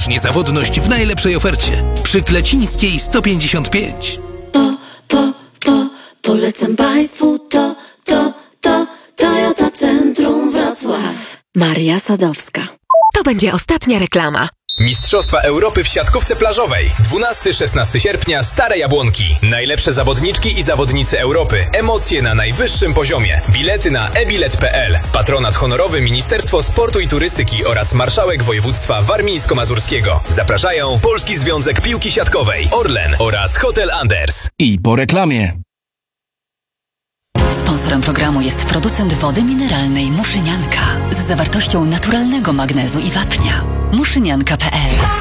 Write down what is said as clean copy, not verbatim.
niezawodność w najlepszej ofercie. Przy Klecińskiej 155. Polecam Państwu to Toyota Centrum Wrocław. Maria Sadowska. To będzie ostatnia reklama. Mistrzostwa Europy w siatkówce plażowej. 12-16 sierpnia, Stare Jabłonki. Najlepsze zawodniczki i zawodnicy Europy. Emocje na najwyższym poziomie. Bilety na ebilet.pl. Patronat honorowy Ministerstwo Sportu i Turystyki oraz Marszałek Województwa Warmińsko-Mazurskiego. Zapraszają Polski Związek Piłki Siatkowej, Orlen oraz Hotel Anders. I po reklamie. Sponsorem programu jest producent wody mineralnej Muszynianka z zawartością naturalnego magnezu i wapnia. Muszynianka.pl